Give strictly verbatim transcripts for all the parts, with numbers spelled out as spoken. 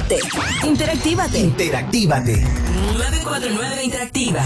Interactívate. Interactívate. Interactívate. nueve cuatro nueve Interactiva.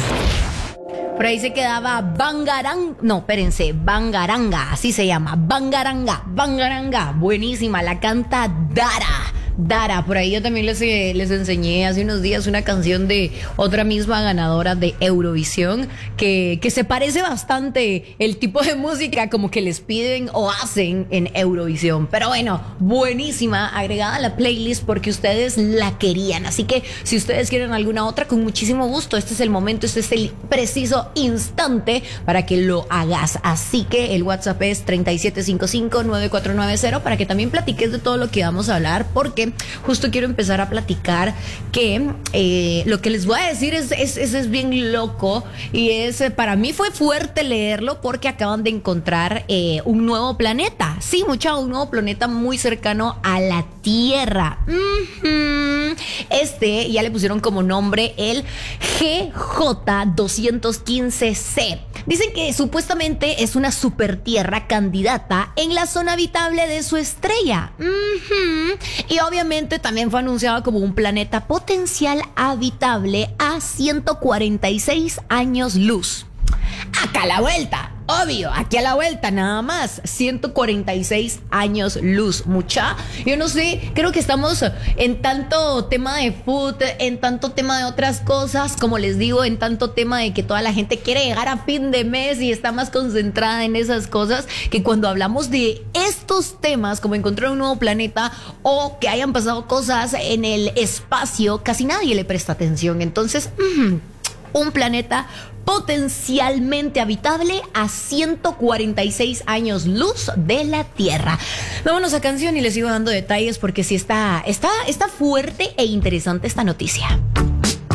Por ahí se quedaba Bangarang, no, espérense, Bangaranga, así se llama, Bangaranga, Bangaranga, buenísima, la canta Dara. Dara, por ahí yo también les, eh, les enseñé hace unos días una canción de otra misma ganadora de Eurovisión que, que se parece bastante el tipo de música como que les piden o hacen en Eurovisión. Pero bueno, buenísima, agregada a la playlist porque ustedes la querían. Así que si ustedes quieren alguna otra, con muchísimo gusto, este es el momento, este es el preciso instante para que lo hagas. Así que el WhatsApp es treinta y siete cincuenta y cinco, noventa y cuatro noventa para que también platiques de todo lo que vamos a hablar, porque justo quiero empezar a platicar que eh, lo que les voy a decir es, es, es, es bien loco y es, para mí fue fuerte leerlo porque acaban de encontrar eh, un nuevo planeta. Sí, mucha, un nuevo planeta muy cercano a la Tierra. Mm-hmm. Este ya le pusieron como nombre el G J doscientos quince C. Dicen que supuestamente es una super tierra candidata en la zona habitable de su estrella. Mm-hmm. Y obviamente también fue anunciado como un planeta potencial habitable a ciento cuarenta y seis años luz. Acá a la vuelta, obvio, aquí a la vuelta nada más, ciento cuarenta y seis años luz, mucha. Yo no sé, creo que estamos en tanto tema de food, en tanto tema de otras cosas, como les digo, en tanto tema de que toda la gente quiere llegar a fin de mes y está más concentrada en esas cosas, que cuando hablamos de estos temas, como encontrar un nuevo planeta o que hayan pasado cosas en el espacio, casi nadie le presta atención. Entonces, mmm, un planeta potencialmente habitable a ciento cuarenta y seis años luz de la Tierra. Vámonos a canción y les sigo dando detalles porque sí está, está, está fuerte e interesante esta noticia.